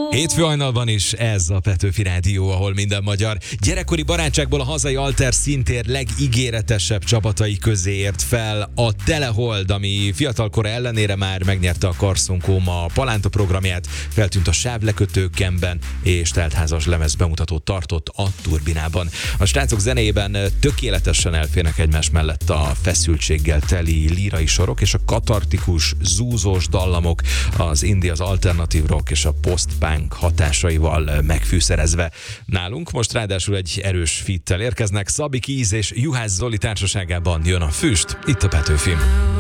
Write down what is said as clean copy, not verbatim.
Hétfő hajnalban is ez a Petőfi Rádió, ahol minden magyar gyerekkori barátságból a hazai Alter színtér legígéretesebb csapatai közé ért fel a Telehold, ami fiatalkora ellenére már megnyerte a Karszonkóma Palánta programját, feltűnt a sávlekötőkemben és teltházas lemez bemutatót tartott a Turbinában. A srácok zenéjében tökéletesen elférnek egymás mellett a feszültséggel teli lírai sorok és a katartikus, zúzós dallamok, az indie, az alternatív rock és a post-punk hatásaival megfűszerezve. Nálunk most ráadásul egy erős fittel érkeznek, Szabi Keys és Juhász Zoli társaságában jön a Füst, itt a Petőfi.